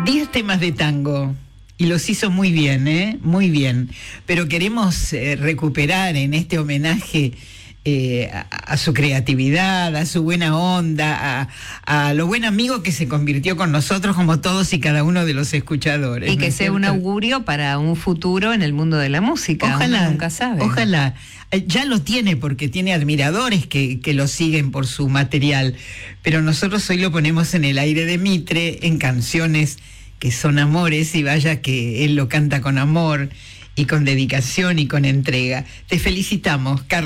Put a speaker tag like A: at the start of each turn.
A: 10 temas de tango. Y los hizo muy bien, muy bien. Pero queremos recuperar en este homenaje a su creatividad, a su buena onda, a lo buen amigo que se convirtió con nosotros, como todos y cada uno de los escuchadores.
B: Y que sea un augurio para un futuro en el mundo de la música.
A: Ojalá,
B: uno nunca sabe.
A: Ojalá. Ya lo tiene, porque tiene admiradores que lo siguen por su material. Pero nosotros hoy lo ponemos en el aire de Mitre, en canciones que son amores, y vaya que él lo canta con amor y con dedicación y con entrega. Te felicitamos, Carlos.